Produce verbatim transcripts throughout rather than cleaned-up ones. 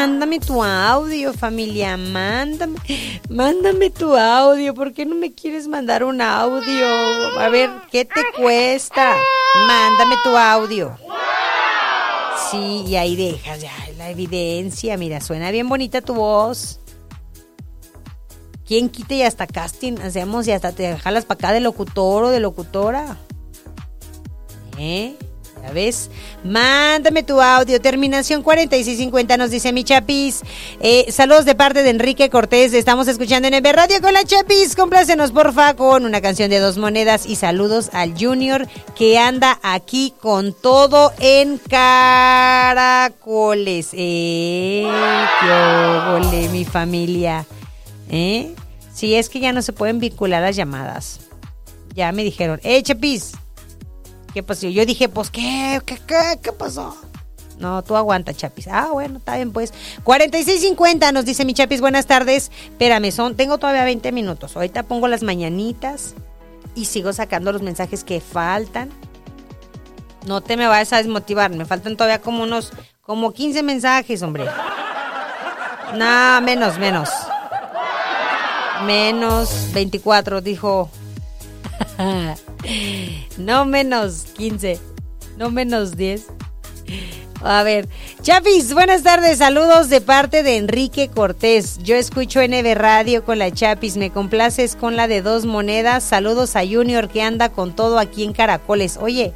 mándame tu audio, familia, mándame, mándame tu audio. ¿Por qué no me quieres mandar un audio? A ver, ¿qué te cuesta? Mándame tu audio. Sí, y ahí dejas ya la evidencia. Mira, suena bien bonita tu voz. ¿Quién quite y hasta casting hacemos y hasta te jalas para acá de locutor o de locutora? ¿Eh? ¿Ya ves? Mándame tu audio. Terminación cuarenta y seis cincuenta nos dice mi Chapis. Eh, saludos de parte de Enrique Cortés. Estamos escuchando en M Radio con la Chapis. Complácenos porfa con una canción de Dos Monedas. Y saludos al Junior que anda aquí con todo en caracoles. Eh, qué óvole, mi familia. ¿Eh? Sí, es que ya no se pueden vincular las llamadas. Ya me dijeron, eh, Chapis, ¿qué pasó? Yo dije, pues, ¿qué? ¿Qué, qué? ¿Qué pasó? No, tú aguanta, Chapis. Ah, bueno, está bien, pues. cuarenta y seis cincuenta nos dice mi Chapis, buenas tardes. Espérame, son, tengo todavía veinte minutos. Ahorita pongo las mañanitas y sigo sacando los mensajes que faltan. No te me vayas a desmotivar. Me faltan todavía como unos, como quince mensajes, hombre. Nah, menos, menos. Menos veinticuatro, dijo. No menos quince, no menos diez. A ver, Chapis, buenas tardes, saludos de parte de Enrique Cortés. Yo escucho N B Radio con la Chapis, me complaces con la de Dos Monedas. Saludos a Junior que anda con todo aquí en Caracoles. Oye,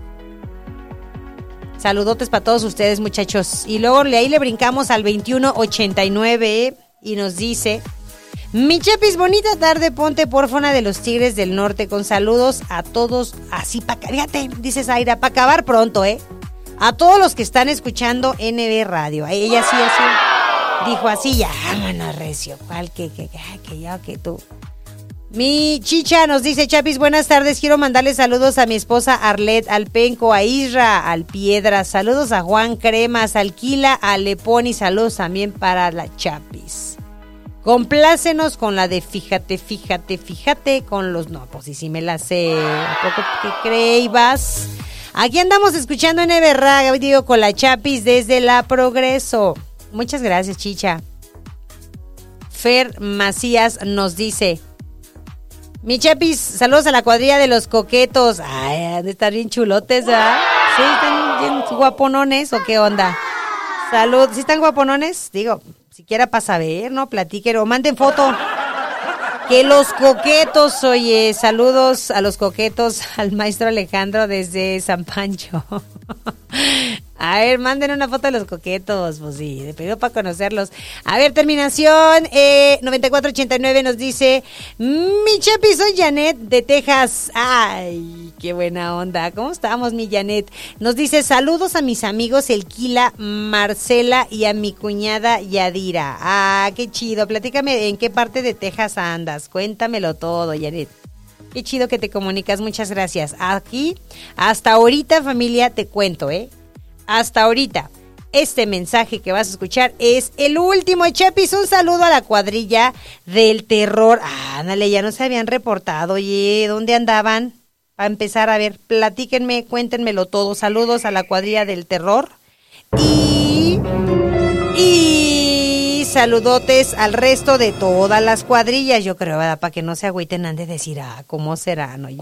saludotes para todos ustedes, muchachos. Y luego ahí le brincamos al veintiuno ochenta y nueve y nos dice: mi Chapis, bonita tarde, ponte porfona de los Tigres del Norte con saludos a todos, así para, fíjate, dice Zaira, para acabar pronto, ¿eh? A todos los que están escuchando N B Radio. Ella sí, así, dijo así, ya, vámonos, recio, ¿cuál que, que, que, que yo, que tú? Mi Chicha nos dice, Chapis, buenas tardes, quiero mandarle saludos a mi esposa Arlet, al Penco, a Isra, al Piedra, saludos a Juan Cremas, al Quila, a Lepón y saludos también para la Chapis. Complácenos con la de fíjate, fíjate, fíjate con los... No, pues sí, sí me la sé. ¿A poco que creíbas? Aquí andamos escuchando en N B Radio con la Chapis desde la Progreso. Muchas gracias, Chicha. Fer Macías nos dice: mi Chapis, saludos a la cuadrilla de los coquetos. Ay, han de estar bien chulotes, ¿verdad? Sí, están bien guaponones, ¿o qué onda? Salud, ¿sí están guaponones? Digo... siquiera para saber, ¿no? Platiquen o manden foto. Que los coquetos, oye, saludos a los coquetos, al maestro Alejandro desde San Pancho. A ver, manden una foto de los coquetos, pues sí, de pedido para conocerlos. A ver, terminación, eh, noventa y cuatro ochenta y nueve nos dice, mi Chapi, soy Janet de Texas. Ay, qué buena onda. ¿Cómo estamos, mi Janet? Nos dice, saludos a mis amigos El Quila, Marcela y a mi cuñada Yadira. Ah, qué chido. Platícame en qué parte de Texas andas. Cuéntamelo todo, Janet. Qué chido que te comunicas, muchas gracias. Aquí, hasta ahorita, familia, te cuento, ¿eh? Hasta ahorita, este mensaje que vas a escuchar es el último, Chapis. Un saludo a la cuadrilla del terror. Ah, ándale, ya no se habían reportado. Oye, ¿dónde andaban? Para empezar, a ver, platíquenme, cuéntenmelo todo. Saludos a la cuadrilla del terror. Y... Y... saludotes al resto de todas las cuadrillas, yo creo, ¿verdad? Para que no se agüiten, han de decir, ah, ¿cómo serán? Oye...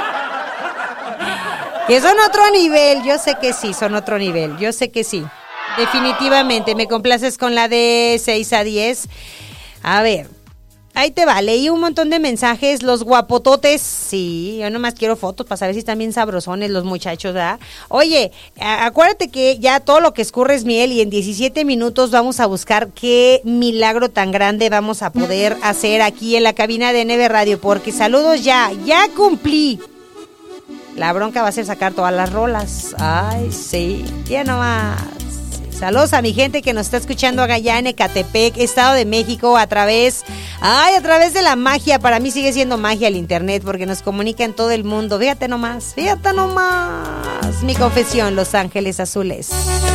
que son otro nivel, yo sé que sí, son otro nivel, yo sé que sí. Definitivamente, me complaces con la de seis a diez. A ver, ahí te va, leí un montón de mensajes, los guapototes, sí, yo nomás quiero fotos para saber si están bien sabrosones los muchachos, ¿verdad? Oye, acuérdate que ya todo lo que escurre es miel y en diecisiete minutos vamos a buscar qué milagro tan grande vamos a poder hacer aquí en la cabina de N B Radio, porque saludos ya, ya cumplí. La bronca va a ser sacar todas las rolas. Ay, sí, ya nomás. Saludos a mi gente que nos está escuchando allá en Ecatepec, Estado de México, a través, ay, a través de la magia. Para mí sigue siendo magia el internet porque nos comunica en todo el mundo. Fíjate nomás, fíjate nomás. Mi confesión, Los Ángeles Azules.